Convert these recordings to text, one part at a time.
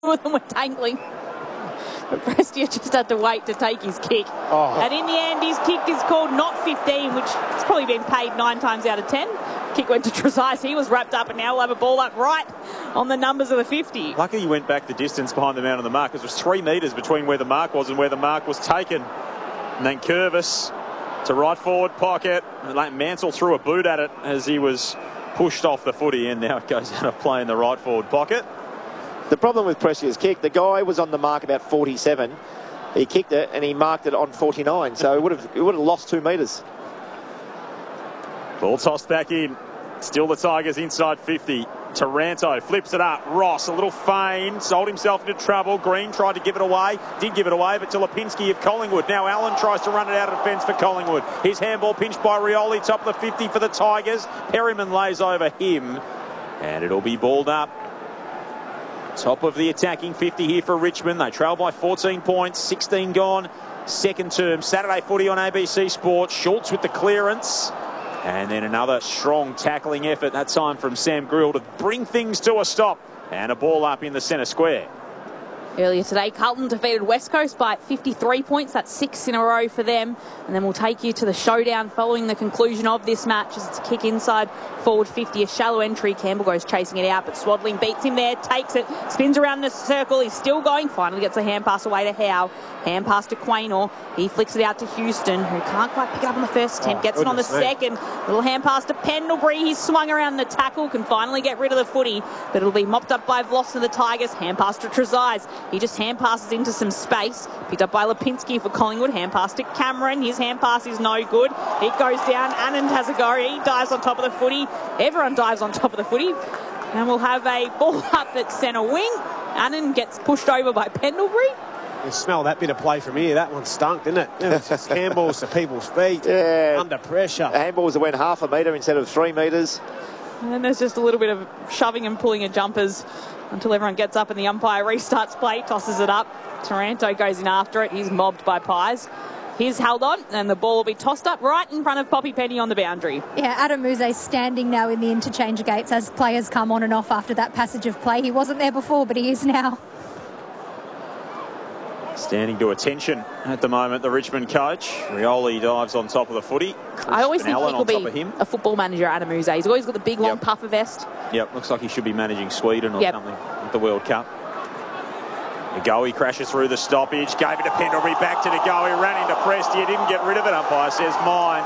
of them were tangling. But Prestia just had to wait to take his kick. Oh. And in the end, his kick is called not 15, which has probably been paid 9 times out of 10. Kick went to Trezise. He was wrapped up, and now we'll have a ball up right on the numbers of the 50. Lucky he went back the distance behind the man on the mark, because it was 3 metres between where the mark was and where the mark was taken. And then Curvis to right forward pocket. And Mansell threw a boot at it as he was pushed off the footy, and now it goes out of play in the right forward pocket. The problem with Prestia's kick, the guy was on the mark about 47. He kicked it and he marked it on 49, so it would have lost 2 metres. Ball tossed back in. Still the Tigers inside 50. Taranto flips it up. Ross, a little feint, sold himself into trouble. Green tried to give it away. Did give it away, but to Lipinski of Collingwood. Now Allen tries to run it out of defence for Collingwood. His handball pinched by Rioli. Top of the 50 for the Tigers. Perryman lays over him. And it'll be balled up. Top of the attacking 50 here for Richmond. They trail by 14 points. 16 gone. Second term. Saturday footy on ABC Sport. Schultz with the clearance. And then another strong tackling effort, that time from Sam Grill, to bring things to a stop. And a ball up in the centre square. Earlier today, Carlton defeated West Coast by 53 points. That's 6 in a row for them. And then we'll take you to the showdown following the conclusion of this match as it's a kick inside forward 50. A shallow entry. Campbell goes chasing it out, but Swadling beats him there, takes it, spins around the circle. He's still going. Finally gets a hand pass away to Howe. Hand pass to Quaynor. He flicks it out to Houston, who can't quite pick it up on the first attempt. Gets it on the second. Little hand pass to Pendlebury. He's swung around the tackle, can finally get rid of the footy, but it'll be mopped up by Vloss and the Tigers. Hand pass to Trezise. He just hand passes into some space. Picked up by Lipinski for Collingwood. Hand pass to Cameron. His hand pass is no good. It goes down. Anand has a go. He dives on top of the footy. Everyone dives on top of the footy. And we'll have a ball up at centre wing. Anand gets pushed over by Pendlebury. You smell that bit of play from here. That one stunk, didn't it? It was just handballs to people's feet. Yeah. Under pressure. Handballs that went half a metre instead of 3 metres. And then there's just a little bit of shoving and pulling of jumpers until everyone gets up and the umpire restarts play, tosses it up. Taranto goes in after it. He's mobbed by Pies. He's held on, and the ball will be tossed up right in front of Poppy Penny on the boundary. Yeah, Adam Muse standing now in the interchange gates as players come on and off after that passage of play. He wasn't there before, but he is now. Standing to attention at the moment, the Richmond coach. Rioli dives on top of the footy. I always think he could be a football manager, Adam Muse. He's always got the big, long puffer vest. Yep, looks like he should be managing Sweden or something at the World Cup. Goey crashes through the stoppage, gave it to Pendlebury, back to Goey, ran into Prestia, didn't get rid of it. Umpire says mine.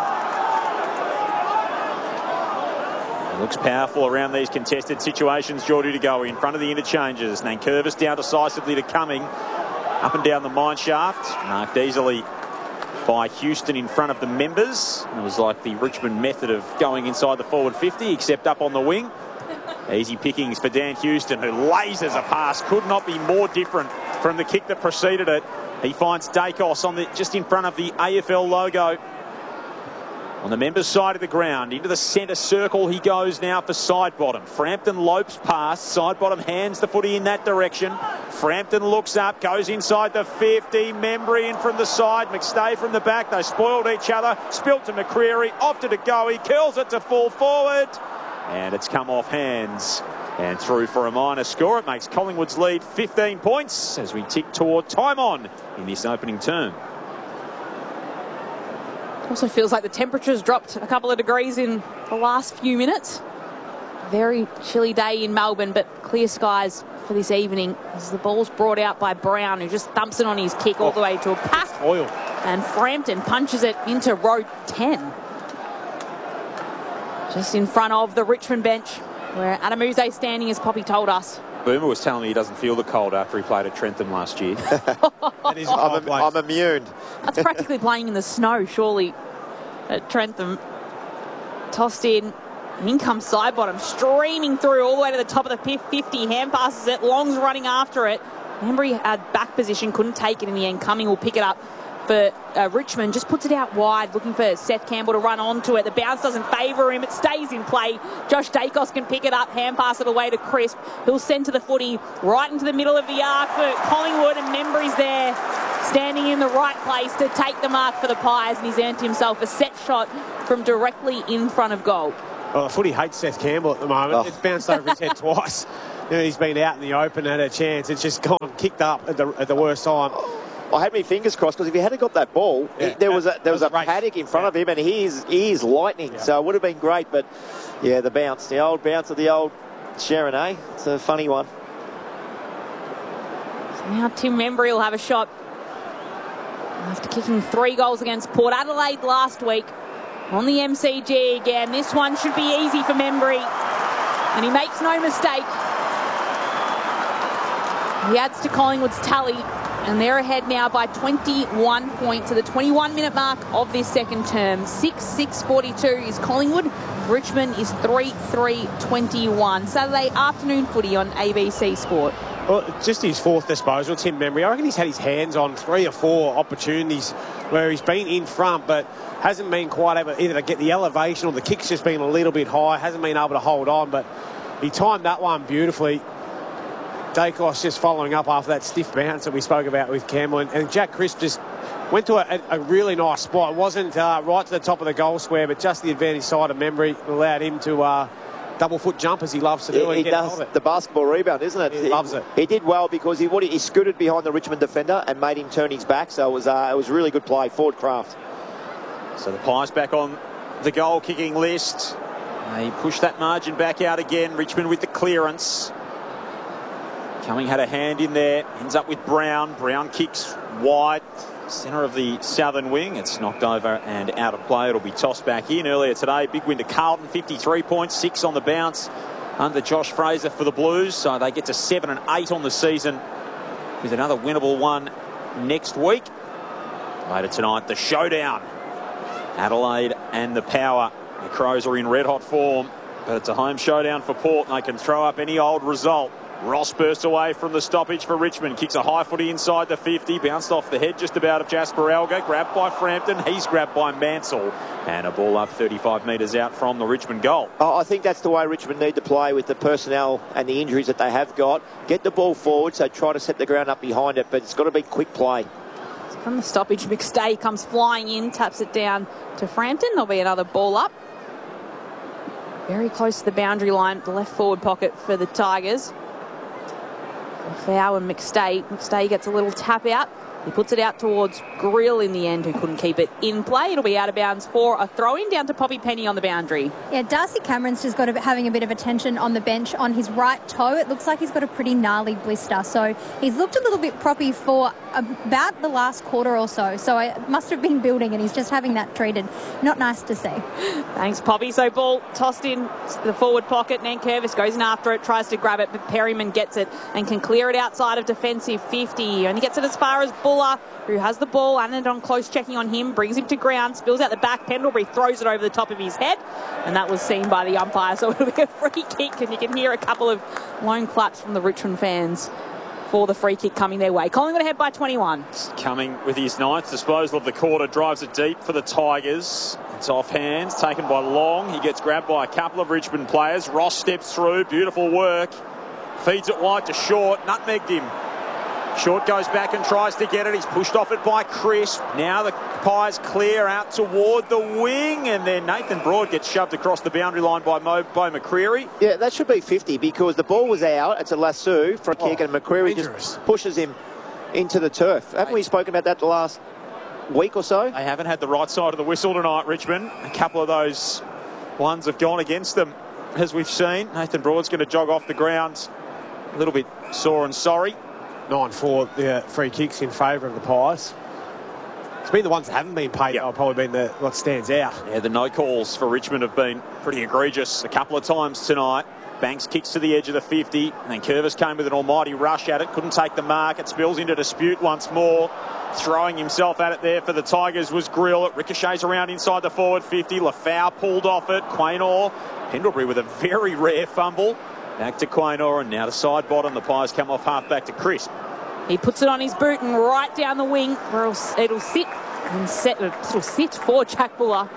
It looks powerful around these contested situations. Geordie Goey in front of the interchanges. Nankervis down decisively to Cumming. Up and down the mine shaft. Marked easily by Houston in front of the members. It was like the Richmond method of going inside the forward 50, except up on the wing. Easy pickings for Dan Houston, who lasers a pass. Could not be more different from the kick that preceded it. He finds Dacos on just in front of the AFL logo. On the members' side of the ground, into the centre circle he goes now for side bottom. Frampton lopes past, side bottom hands the footy in that direction. Frampton looks up, goes inside the 50. Membry in from the side, McStay from the back. They spoiled each other. Spilt to McCreary, off to Goey, curls it to full forward. And it's come off hands and through for a minor score. It makes Collingwood's lead 15 points as we tick toward time on in this opening term. Also feels like the temperature's dropped a couple of degrees in the last few minutes. Very chilly day in Melbourne, but clear skies for this evening as the ball's brought out by Brown, who just thumps it on his kick all the way to a pack. Oil. And Frampton punches it into row 10. Just in front of the Richmond bench, where Adam Muse standing, as Poppy told us. Boomer was telling me he doesn't feel the cold after he played at Trentham last year. I'm immune. That's practically playing in the snow, surely, at Trentham. Tossed in. In comes side bottom, streaming through all the way to the top of the 50. Hand passes it. Long's running after it. Membry had back position, couldn't take it in the end. Cumming will pick it up for Richmond. Just puts it out wide, looking for Seth Campbell to run onto it. The bounce doesn't favour him. It stays in play. Josh Dacos can pick it up, hand pass it away to Crisp, who'll send to the footy right into the middle of the arc for Collingwood, and Membry's there, standing in the right place to take the mark for the Pies, and he's earned himself a set shot from directly in front of goal. Oh, the footy hates Seth Campbell at the moment. It's bounced over his head twice. he's been out in the open and had a chance. It's just gone kicked up at the worst time. I had my fingers crossed because if he hadn't got that ball, there was a paddock in front of him, and he is lightning. So it would have been great. But yeah, the old bounce of the old Sharon, eh? It's a funny one. So now Tim Membry will have a shot after kicking 3 goals against Port Adelaide last week on the MCG again. This one should be easy for Membry, and he makes no mistake. He adds to Collingwood's tally, and they're ahead now by 21 points to the 21-minute mark of this second term. 6-6-42 is Collingwood. Richmond is 3-3-21. Saturday afternoon footy on ABC Sport. Well, just his 4th disposal, Tim Membry. I reckon he's had his hands on 3 or 4 opportunities where he's been in front but hasn't been quite able either to get the elevation or the kick's just been a little bit high, hasn't been able to hold on, but he timed that one beautifully. Dacos just following up after that stiff bounce that we spoke about with Campbell, and Jack Crisp just went to a really nice spot. It wasn't right to the top of the goal square, but just the advantage side of Membry allowed him to double foot jump as he loves to do. He does the basketball rebound, isn't it? He loves it. He did well because he scooted behind the Richmond defender and made him turn his back. So it was really good play. Ford Craft. So the Pies back on the goal kicking list. They push that margin back out again. Richmond with the clearance. Cumming had a hand in there. Ends up with Brown. Brown kicks wide. Centre of the southern wing. It's knocked over and out of play. It'll be tossed back in. Earlier today, big win to Carlton. 53 points. 6 on the bounce under Josh Fraser for the Blues. So they get to 7 and 8 on the season with another winnable one next week. Later tonight, the showdown. Adelaide and the Power. The Crows are in red-hot form, but it's a home showdown for Port, and they can throw up any old result. Ross bursts away from the stoppage for Richmond. Kicks a high footy inside the 50. Bounced off the head just about of Jasper Alger. Grabbed by Frampton. He's grabbed by Mansell. And a ball up 35 metres out from the Richmond goal. I think that's the way Richmond need to play with the personnel and the injuries that they have got. Get the ball forward, so try to set the ground up behind it, but it's got to be quick play. So from the stoppage, McStay comes flying in, taps it down to Frampton. There'll be another ball up. Very close to the boundary line, the left forward pocket for the Tigers. Foul and McStay. McStay gets a little tap out. He puts it out towards Grill in the end, who couldn't keep it in play. It'll be out of bounds for a throw-in down to Poppy Penny on the boundary. Yeah, Darcy Cameron's just got having a bit of a tension on the bench on his right toe. It looks like he's got a pretty gnarly blister. So he's looked a little bit proppy for about the last quarter or so. So it must have been building, and he's just having that treated. Not nice to see. Thanks, Poppy. So ball tossed in the forward pocket. Nankervis goes in after it, tries to grab it, but Perryman gets it and can clear it outside of defensive 50. And he gets it as far as Buller, who has the ball. Anandon close checking on him, brings him to ground, spills out the back. Pendlebury throws it over the top of his head, and that was seen by the umpire. So it'll be a free kick, and you can hear a couple of lone claps from the Richmond fans for the free kick coming their way. Collingwood ahead by 21. Coming with his 9th disposal of the quarter, drives it deep for the Tigers. It's off hands, taken by Long. He gets grabbed by a couple of Richmond players. Ross steps through, beautiful work. Feeds it wide to Short, nutmegged him. Short goes back and tries to get it. He's pushed off it by Crisp. Now the Pies clear out toward the wing, and then Nathan Broad gets shoved across the boundary line by Bo McCreery. Yeah, that should be 50 because the ball was out. It's a lasso for a kick, and McCreery just pushes him into the turf. Haven't we spoken about that the last week or so? They haven't had the right side of the whistle tonight, Richmond. A couple of those ones have gone against them, as we've seen. Nathan Broad's going to jog off the ground a little bit sore and sorry. 9-4, the free kicks in favour of the Pies. It's been the ones that haven't been paid. Yep. Probably been what stands out. Yeah, the no calls for Richmond have been pretty egregious a couple of times tonight. Banks kicks to the edge of the 50, and then Curvis came with an almighty rush at it. Couldn't take the mark. It spills into dispute once more. Throwing himself at it there for the Tigers was Grill. It ricochets around inside the forward 50. Lafau pulled off it. Quaynor. Pendlebury with a very rare fumble. Back to Quaynor, and now to side bottom. The Pies come off half back to Crisp. He puts it on his boot and right down the wing where it'll sit and it'll sit for Jack Buller.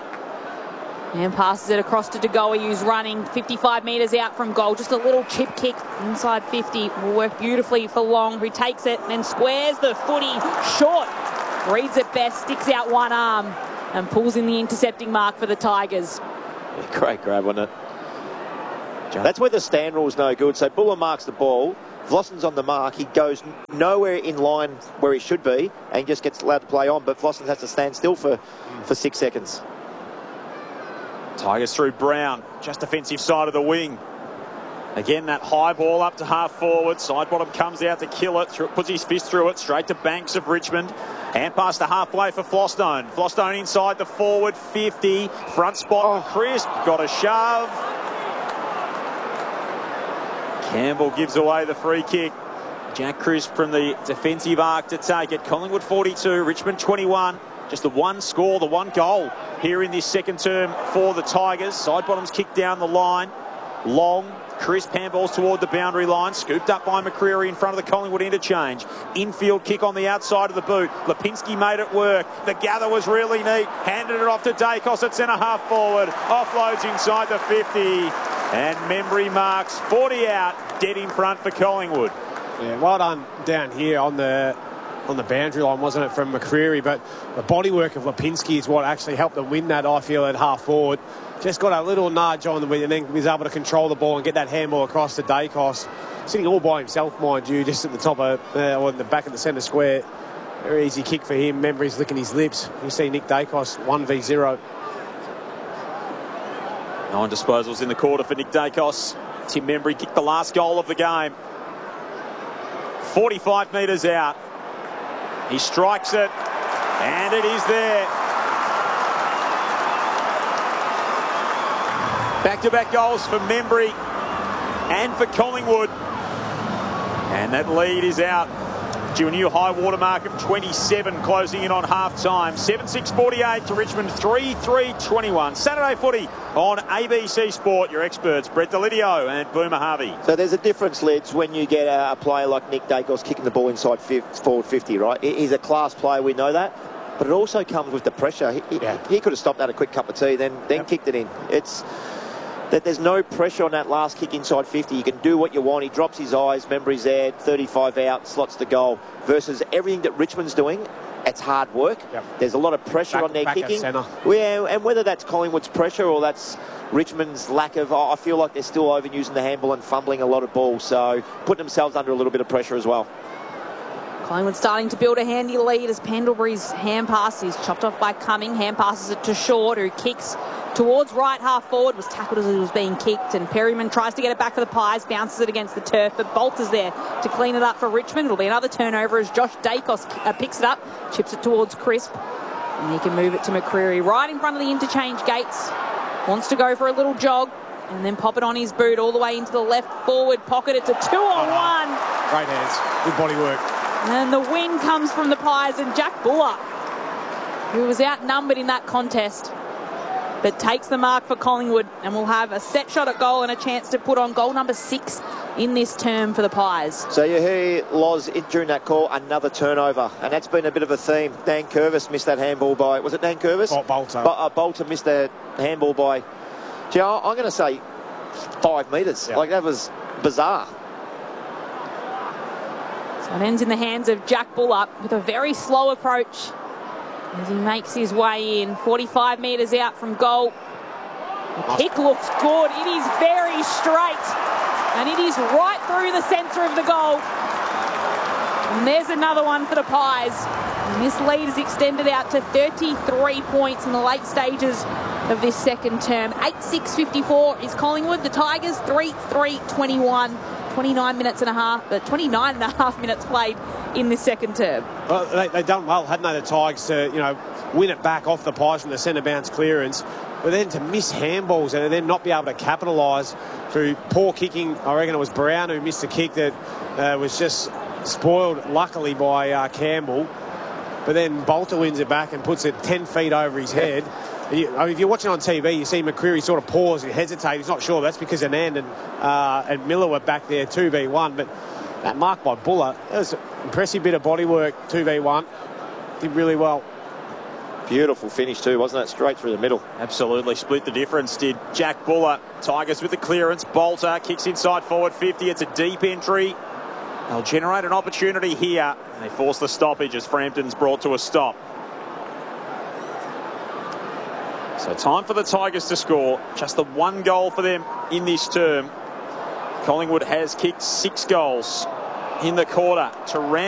And passes it across to De Goey, who's running 55 metres out from goal. Just a little chip kick inside 50. Will work beautifully for Long, who takes it and then squares the footy short. Reads it best, sticks out one arm and pulls in the intercepting mark for the Tigers. Yeah, great grab, wasn't it? That's where the stand rule is no good. So Buller marks the ball. Vlosson's on the mark. He goes nowhere in line where he should be and just gets allowed to play on. But Vlosson has to stand still for 6 seconds. Tigers through Brown, just defensive side of the wing. Again, that high ball up to half forward. Side bottom comes out to kill it. Puts his fist through it. Straight to Banks of Richmond. And past the halfway for Flostone. Flostone inside the forward 50. Front spot. Crisp got a shove. Campbell gives away the free kick. Jack Crisp from the defensive arc to take it. Collingwood 42, Richmond 21. Just the one score, the one goal here in this second term for the Tigers. Side bottoms kick down the line. Long. Crisp handballs toward the boundary line. Scooped up by McCreery in front of the Collingwood interchange. Infield kick on the outside of the boot. Lipinski made it work. The gather was really neat. Handed it off to Dacos at centre half forward. Offloads inside the 50. And Membry marks 40 out. Dead in front for Collingwood. Yeah, well done down here on the boundary line, wasn't it, from McCreery? But the bodywork of Lipinski is what actually helped them win that, I feel, at half forward. Just got a little nudge on them and then was able to control the ball and get that handball across to Dacos. Sitting all by himself, mind you, just at the top of, or in the back of the centre square. Very easy kick for him. Membry's licking his lips. You see Nick Dacos 1v0. 9 disposals in the quarter for Nick Dacos. Tim Membry kicked the last goal of the game. 45 metres out. He strikes it, and it is there. Back-to-back goals for Membry and for Collingwood. And that lead is out to a new high water mark of 27, closing in on half-time. 7-6-48 to Richmond, 3-3-21. Saturday footy on ABC Sport. Your experts, Brett Delidio and Boomer Harvey. So there's a difference, Lids, when you get a player like Nick Dacos kicking the ball inside forward 50, right? He's a class player, we know that. But it also comes with the pressure. He could have stopped that a quick cup of tea, then kicked it in. It's that there's no pressure on that last kick inside 50. You can do what you want. He drops his eyes, Membry's there, 35 out, slots the goal. Versus everything that Richmond's doing, it's hard work. Yep. There's a lot of pressure on their kicking. Yeah, and whether that's Collingwood's pressure or that's Richmond's lack of, I feel like they're still overusing the handball and fumbling a lot of balls. So putting themselves under a little bit of pressure as well. Collingwood starting to build a handy lead as Pendlebury's hand pass is chopped off by Cumming. Hand passes it to Short, who kicks towards right half forward, was tackled as he was being kicked, and Perryman tries to get it back for the Pies, bounces it against the turf, but Bolter's there to clean it up for Richmond. It'll be another turnover as Josh Dacos picks it up, chips it towards Crisp, and he can move it to McCreery right in front of the interchange gates. Wants to go for a little jog and then pop it on his boot all the way into the left forward pocket. It's a 2-on-1. Great hands, good body work. And the win comes from the Pies and Jack Buller, who was outnumbered in that contest, but takes the mark for Collingwood and will have a set shot at goal and a chance to put on goal number 6 in this term for the Pies. So you hear Loz during that call, another turnover, and that's been a bit of a theme. Dan Curvis missed that handball by, was it Dan Curvis? Bolter. Bolter missed that handball by, gee, I'm going to say 5 metres. Yep. Like, that was bizarre. So it ends in the hands of Jack Buller with a very slow approach as he makes his way in, 45 metres out from goal. The kick looks good. It is very straight, and it is right through the centre of the goal. And there's another one for the Pies. And this lead is extended out to 33 points in the late stages of this second term. 8-6-54 is Collingwood. The Tigers 3-3-21. 29 and a half minutes played in this second term. Well, they've done well, hadn't they, the Tigers, to win it back off the Pies from the centre bounce clearance, but then to miss handballs and then not be able to capitalise through poor kicking. I reckon it was Brown who missed a kick that was just spoiled, luckily, by Campbell. But then Bolter wins it back and puts it 10 feet over his head. If you're watching on TV, you see McCreery sort of pause and hesitate. He's not sure. That's because Anand and Miller were back there 2v1. But that mark by Buller, that was an impressive bit of bodywork, 2v1. Did really well. Beautiful finish too, wasn't it? Straight through the middle. Absolutely. Split the difference, did Jack Buller. Tigers with the clearance. Bolter kicks inside forward 50. It's a deep entry. They'll generate an opportunity here. They force the stoppage as Frampton's brought to a stop. So time for the Tigers to score. Just the one goal for them in this term. Collingwood has kicked 6 goals in the quarter to round